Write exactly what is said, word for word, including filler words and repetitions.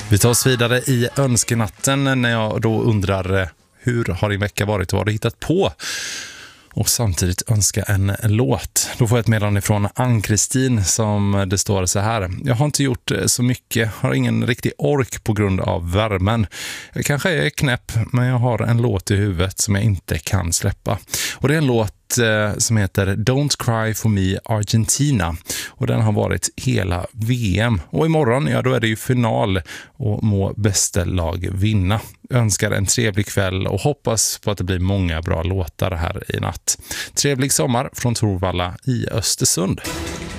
Vi tar oss vidare i önskenatten när jag då undrar hur har din vecka varit och vad har du hittat på? Och samtidigt önska en låt. Då får jag ett meddelande från Ann-Kristin som det står så här. Jag har inte gjort så mycket, har ingen riktig ork på grund av värmen. Jag kanske är knäpp, men jag har en låt i huvudet som jag inte kan släppa. Och det är en låt som heter Don't Cry For Me Argentina. Och den har varit hela V M. Och imorgon, ja då är det ju final och må bästa lag vinna. Önskar en trevlig kväll och hoppas på att det blir många bra låtar här i natt. Trevlig sommar från Torvalla i Östersund.